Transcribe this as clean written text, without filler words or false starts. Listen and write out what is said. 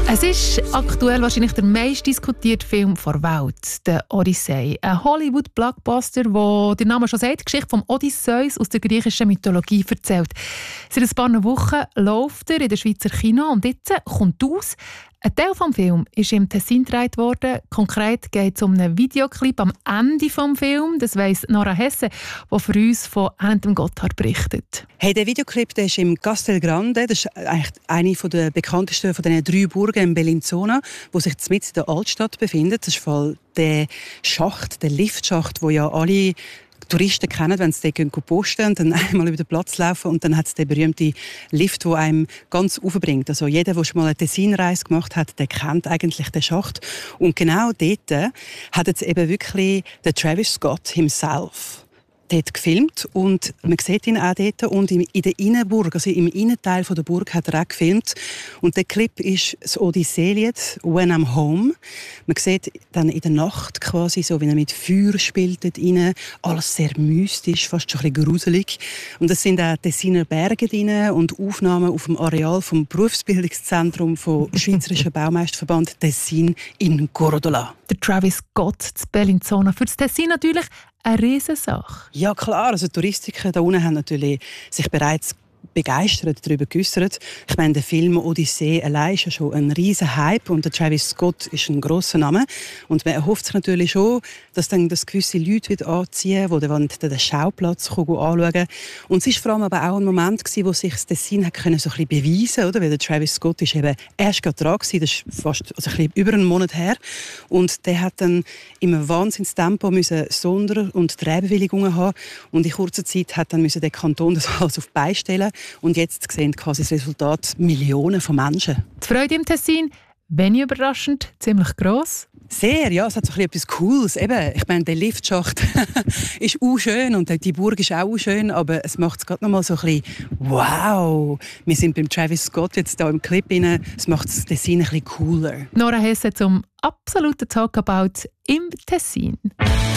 Es ist aktuell wahrscheinlich der meist diskutierte Film der Welt, der Odyssey. Ein Hollywood-Blockbuster, der der Name schon sagt, die Geschichte vom Odysseus aus der griechischen Mythologie erzählt. Seit ein paar Wochen läuft er in der Schweizer Kino und jetzt kommt aus. Ein Teil des Films ist im Tessin gedreht worden. Konkret geht es um einen Videoclip am Ende des Films. Das weiss Nora Hesse, die für uns von Ernst Gotthard berichtet. Hey, der Videoclip der ist im Castel Grande. Das ist eigentlich eine der bekanntesten von diesen 3 Burgen in Bellinzona, die sich mitten in der Altstadt befindet. Das ist voll der Schacht, der Liftschacht, wo ja alle Touristen kennen, wenn sie dort posten und dann einmal über den Platz laufen und dann hat es den berühmten Lift, der einem ganz aufbringt. Also jeder, der schon mal eine Tessinreise gemacht hat, der kennt eigentlich den Schacht. Und genau dort hat jetzt eben wirklich der Travis Scott himself dort gefilmt und man sieht ihn auch dort und in der Innenburg, also im Innenteil der Burg hat er auch gefilmt und der Clip ist das Odyssee-Lied «When I'm Home». Man sieht dann in der Nacht quasi so, wie er mit Feuer spielt dort rein, alles sehr mystisch, fast schon ein bisschen gruselig und es sind auch Tessiner Berge drin und Aufnahmen auf dem Areal vom Berufsbildungszentrum vom Schweizerischen Baumeisterverband Tessin in Gordola. Der Travis Scott zu Bellinzona, für das Tessin natürlich eine Riesensache. Ja klar, also die Touristiker da unten haben natürlich sich bereits begeistert darüber geäussert. Ich meine, der Film «Odyssee» allein ist ja schon ein riesen Hype und der Travis Scott ist ein grosser Name. Und man erhofft sich natürlich schon, dass dann das gewisse Leute wieder anziehen, die den Schauplatz anschauen können. Und es war vor allem aber auch ein Moment, wo sich das Tessin so ein bisschen beweisen konnte. Weil der Travis Scott ist eben erst gerade dran gewesen, das ist fast ein bisschen über einen Monat her. Und der hat dann im Wahnsinnstempo Sonder- und Drehbewilligungen haben. Und in kurzer Zeit hat dann der Kanton das alles auf die Beine stellen. Und jetzt sehen quasi das Resultat Millionen von Menschen. Die Freude im Tessin, wenig überraschend, ziemlich gross. Sehr, ja, es hat so etwas Cooles. Eben, ich meine, der Liftschacht ist auch schön und die Burg ist auch schön, aber es macht es gerade noch mal so ein bisschen wow. Wir sind beim Travis Scott jetzt hier im Clip rein. Es macht das Tessin ein bisschen cooler. Nora Hesse zum absoluten Talkabout im Tessin.